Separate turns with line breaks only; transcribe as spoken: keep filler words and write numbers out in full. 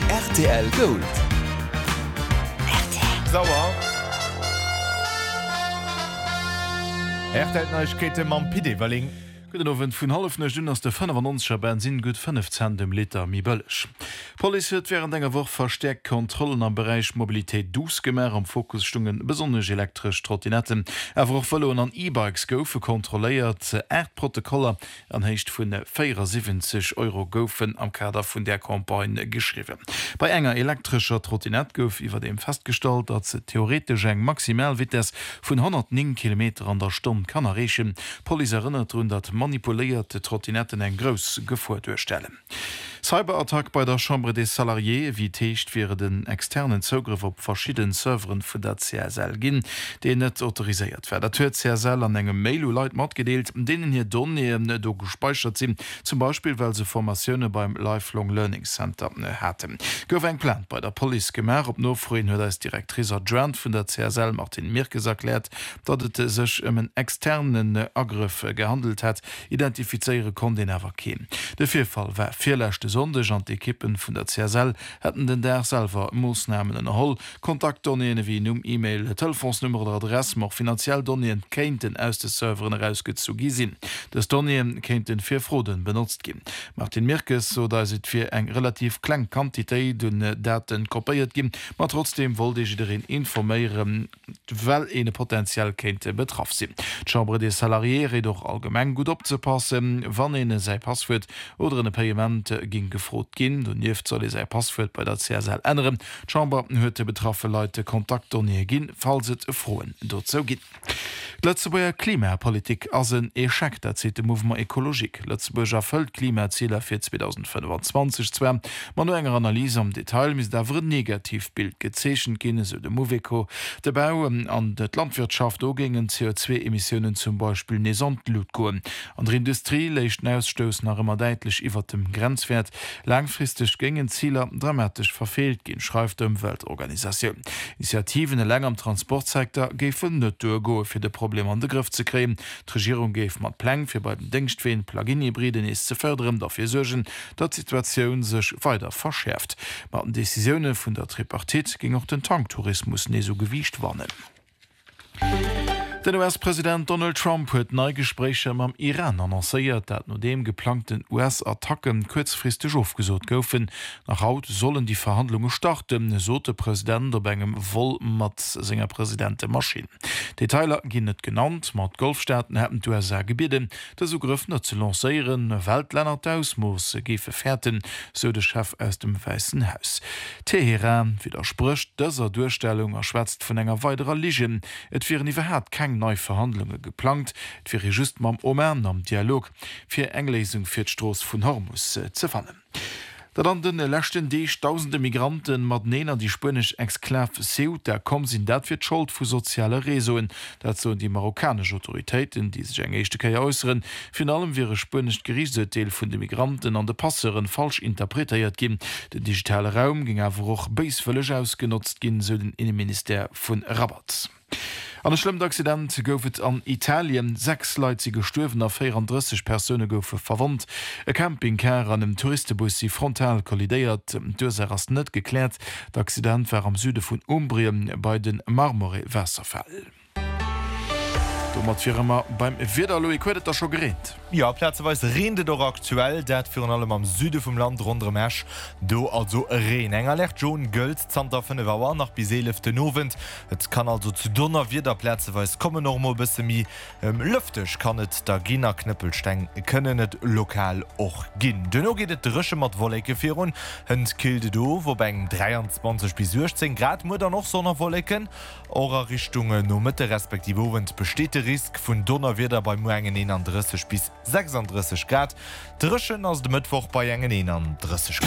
R T L Gold.
Sauer Erkete man Pidewaling.
Guten vun half Dünn ass de fünfundneunziger Band sinn gut fünfzehn Liter mi bëllech. Poli huet wären enger woch verstärkt Kontrollen am Bereich Mobilitéit dusgemer am Fokusstungen besonnech elektrisch Trottinetten. Äwer verloren an E-Bikes goufe kontroléiert ze Erdprotokoller an heicht vun vierundsiebzig Euro goufen am Kader vun der Kampagne geschriwe. Bei enger elektrischer Trottinett gouf iwwer dem feststalt, dat ze theoretisch eng Maximalwites vun hundertneun Kilometer an der Stunde kann errechen. Poli erinnert run dat manipulierte Trottinetten eng gros Gefuhr durchstellen. Cyberattack bei der Chambre des Salariés wie techt wäre den externen Zugriff op verschiedenen Serveren vu der C S L ginn, de net autorisiert werden. Der C S L an engem Mail Leiit mat gedeelt, denen hier Donne do gespeichert sind, zum Beispiel weil se Formationune beim Lifelong Learning Center hatten. Gouf eng Plan bei der Police gemer op nofroen huet als Direktriser Drant vun der C S L Martin Mirkes erklärt, dat et sech um en externen Angriff gehandelt hat, identifizeiere kon den awer keen. De Vifall war vierlächte Sondech an d'Ekippen vun der C S L hätten den derselver Moosnamen en Holl, Kontaktdonien wie num E-Mail, Telefonsnummer oder Adresse mar finanziell Donien kenten aus de Serveren herausget zu gisinn. Des Donien kenten fir Froden benutzt gin. Martin Mirkes so da se fir eng relativ kleng Quantitéit dunne Daten kopéiert gin, mat trotzdem wollte ich darin informieren, well ene potenziell kente betraff sinn. Chambre des Salariés doch allgemeng gut opzepassen, wann ene sei Passwort oder een Payment ging gefrot gin und jeft soll sei Passwort bei der C S L ändern. Chamber huete betraffe Leute Kontakt on gin, falls het frohen dort so gin. Letzteburger Klimapolitik as een Echeck dat se de Movement Ekologik. Letzteburger Völd Klimaziele fir zweitausendfünfundzwanzig zwer. Man no enger Analyse am Detail mis dawer Negativbild gezeschen ginne so de Moveco. De Bauen an det Landwirtschaft ogingen C O zwei Emissionen zum Beispiel Nesontlud goen. An der Industrie leicht Ausstoß nach immer deitlich iwwer dem Grenzwert. Langfristig gingen Zieler dramatisch verfehlt gin, schreibt die Umweltorganisation. Initiativen länger am Transportsektor gefen net go fir de Problem an den Griff zu kreen. Die Regierung geef mat Plan fir bei den Denkstween Plug-in-Hybriden is zu fördern, dafür sorgen, dat die Situation sich weiter verschärft. Bei den Decisionen vun der Tripartit ging auch den Tanktourismus nie so gewicht warnen. Den U S-Präsident Donald Trump huet Neugespräche am Iran annoncéiert, dat no dem geplanten U S-Attacken kurzfristig aufgesot goufen. Nach haut sollen die Verhandlungen starten, so der Präsident op engem Woll mat senger Präsidente Maschine. Detailer ginn net genannt, mat Golfstaaten hätten U S A gebeten, dat so Griffner zu lancieren, Weltländer d'ausmoos gefe fährten, so der Chef aus dem Weißen Haus. Teheran widerspricht dieser Durchstellung, erschwätzt von enger weiterer Ligen. Et wären iwwerhärt kein neue Verhandlungen geplant, wäre just mam Oman am Dialog fir Englesung fir d'Stroos vun Hormus äh, ze fannen. Dat an den lächten Deeg tausende Migranten mat nenner die spënnech Exklave Ceuta kom sinn dat fir d'Schuld vu soziale Resoen, dat so die marokkanische Autoritäten, die sech eng Echteke äußeren, fin allem wäre spënnecht Gerichtsdeel vun de Migranten an de Passeren falsch interpretiert gin. Den digitale Raum ging awer och beisëlech ausgenutzt gin, so den Innenminister vun Rabat. An der schlimmten Accident goufet an Italien sechs Leute gestorben, a vierunddreißig Personen goufe verwundt. E Campingcar an dem Touristenbus si frontal kollidéiert, d'Ursache ass net geklärt. D'accident war am Süde vun Umbrien bei den Marmore-Wasserfall. mat Firma beim Widerlo er schon gereet.
Ja, plätzeweis rende doch aktuell, dat für allem am Süde vom Land rundre Mesch, do also Reen. Enger lecht John Göld, Zter vun Wawer nach bis elefte Novent. Et kann also zu donner wieder plätzeweis kommen noch mo bisse mi ähm, lüftech kann et da Giner Knüppelsteng können net lokal och ginn. Dënno geht et dresche mat Wollecke firun, hënd kilde do, wo beng dreiundzwanzig bis sechzehn Grad mu noch Sonnerwollecken. Orer Richtungen no Mitte respektive Ovent besteht der Risk vun Donner wieder bei engen einunddreißig bis sechsunddreißig Grad. Drschen aus dem Mittwoch bei engen einunddreißig Grad.